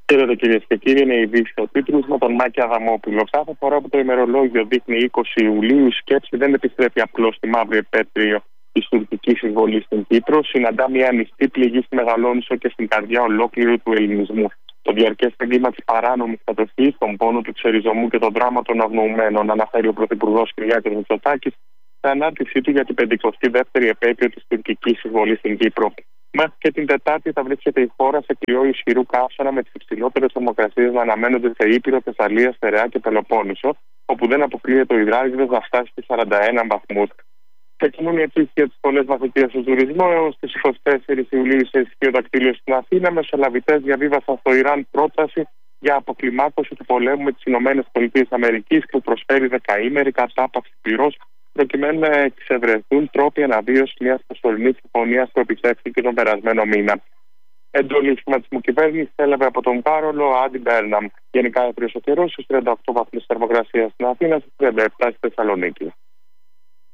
Χαίρετε κυρίες και κύριοι, είναι η ειδήσεις του τίτλου με τον Μάκη Αδαμόπουλο. Κάθε φορά που το ημερολόγιο δείχνει 20 Ιουλίου, η σκέψη δεν επιστρέφει απλώς στη μαύρη επέτειο της τουρκικής εισβολής στην Κύπρο. Συναντά μια ανοιχτή πληγή στη Μεγαλόνισσο και στην καρδιά ολόκληρου του ελληνισμού. Το διαρκές έγκλημα της παράνομης κατοχής, τον πόνο του ξεριζωμού και τον δράμα των αγνοουμένων, αναφέρει ο Πρωθυπουργός Κυριάκος Μητσοτάκης σε ανάρτησή του για την 52η επέτειο της τουρκικής εισβολής στην Κύπρο. Μέχρι και την Τετάρτη θα βρίσκεται η χώρα σε κλειό ισχυρού καύσωνα, με τις υψηλότερες θερμοκρασίες να αναμένονται σε Ήπειρο, Θεσσαλία, Στερεά και Πελοπόννησο, όπου δεν αποκλείεται ο υδράργυρος να φτάσει στις 41 βαθμούς. Ξεκινούν οι αιτήσεις για τις πολλές μαθητείες του τουρισμού. Έως τις 24 Ιουλίου σε ισχύο δακτύλιο στην Αθήνα, μεσολαβητές διαβίβασαν στο Ιράν πρόταση για αποκλιμάκωση του πολέμου με τις ΗΠΑ, που προσφέρει δεκαήμερη κατάπαυση πυρός, προκειμένου να εξευρεθούν τρόποι αναβίωσης μιας προσωρινής συμφωνίας που επιτεύχθηκε τον περασμένο μήνα. Εντολή σχηματισμού κυβέρνηση έλαβε από τον Κάρολο Άντι Μπέρναμ. Γενικά έφερε ο καιρός στους 38 βαθμούς θερμοκρασίας στην Αθήνα, στους 37 στη Θεσσαλονίκη.